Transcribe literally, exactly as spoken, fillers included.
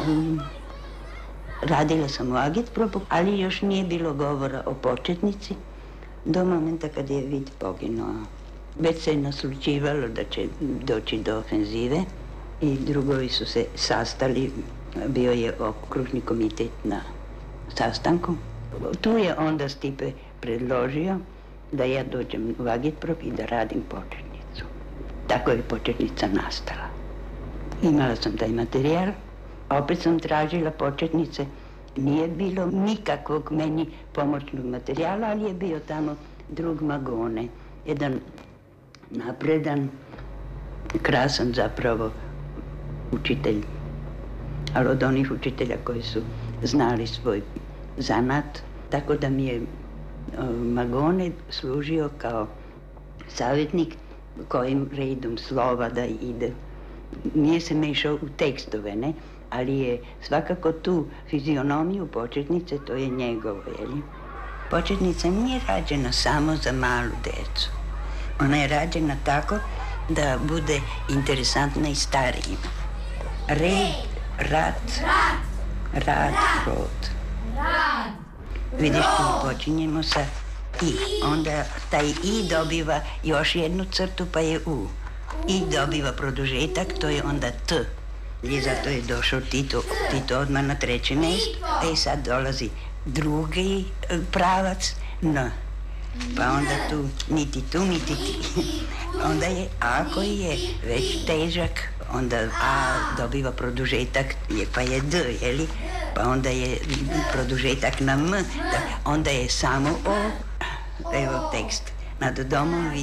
Um, radila sam u agitpropu, ali još nije bilo govora o početnici do momenta kad je Vid poginuo. Već se je naslućivalo da će doći do ofenzive i drugovi su se sastali. Bio je okružni komitet na sastanku. Tu je onda Stipe predložio da ja dođem u agitprop i da radim početnicu. Tako je početnica nastala. Imala sam taj materijal, a opet sam tražila početnice. Nije bilo nikakvog meni pomoćnog materijala, ali je bio tamo drug Magone. Jedan napredan, krasan zapravo učitelj, ali od onih učitelja koji su znali svoj zanat. Tako da mi je Magone služio kao savjetnik kojim redom slova da ide. Nije se mešao u tekstove, ne? Ali je svakako tu fizionomiju početnice, to je njegovo, jeli? Početnica nije rađena samo za malu decu. Ona je rađena tako da bude interesantna i starijima. Red, rat, rad, rod. Vidiš, tu počinjemo sa i. Onda taj i dobiva još jednu crtu, pa je u. I dobiva produžetak, to je onda t. I zato je došao Tito, Tito odmah na treće mjesto. E sad dolazi drugi pravac, n. Pa onda tu niti tu, niti ti. Onda je a koji je već težak, onda a dobiva produžetak, pa je d, jeli? Pa onda je produžetak na m, onda je samo o. Evo tekst. Nad domom